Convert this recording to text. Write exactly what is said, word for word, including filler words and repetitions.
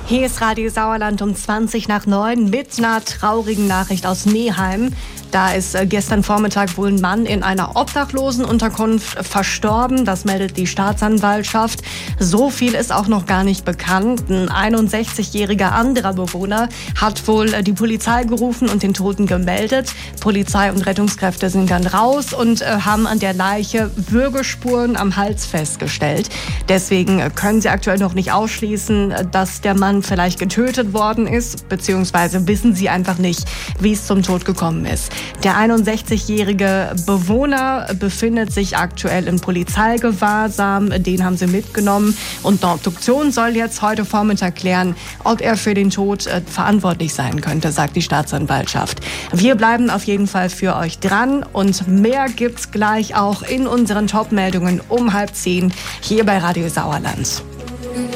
Hier ist Radio Sauerland um zwanzig nach neun mit einer traurigen Nachricht aus Neheim. Da ist gestern Vormittag wohl ein Mann in einer Obdachlosenunterkunft verstorben. Das meldet die Staatsanwaltschaft. So viel ist auch noch gar nicht bekannt. Ein einundsechzigjähriger anderer Bewohner hat wohl die Polizei gerufen und den Toten gemeldet. Polizei und Rettungskräfte sind dann raus und haben an der Leiche Würgespuren am Hals festgestellt. Deswegen können sie aktuell noch nicht ausschließen, dass der Mann vielleicht getötet worden ist, beziehungsweise wissen sie einfach nicht, wie es zum Tod gekommen ist. Der einundsechzigjährige Bewohner befindet sich aktuell in Polizeigewahrsam. Den haben sie mitgenommen. Und eine Obduktion soll jetzt heute Vormittag klären, ob er für den Tod äh, verantwortlich sein könnte, sagt die Staatsanwaltschaft. Wir bleiben auf jeden Fall für euch dran. Und mehr gibt's gleich auch in unseren Top-Meldungen um halb zehn hier bei Radio Sauerland.